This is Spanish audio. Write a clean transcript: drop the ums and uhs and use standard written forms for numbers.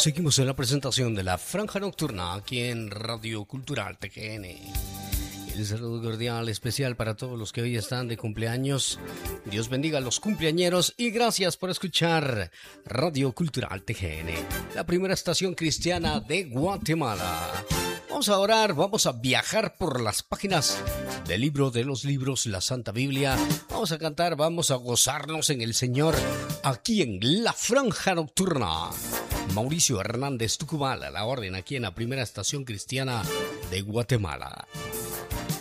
Seguimos en la presentación de la Franja Nocturna aquí en Radio Cultural TGN. El saludo cordial especial para todos los que hoy están de cumpleaños. Dios bendiga a los cumpleañeros y gracias por escuchar Radio Cultural TGN, la primera estación cristiana de Guatemala. Vamos a orar, vamos a viajar por las páginas del libro de los libros, la Santa Biblia. Vamos a cantar, vamos a gozarnos en el Señor aquí en la Franja Nocturna. Mauricio Hernández Tucumala, la orden aquí en la primera estación cristiana de Guatemala.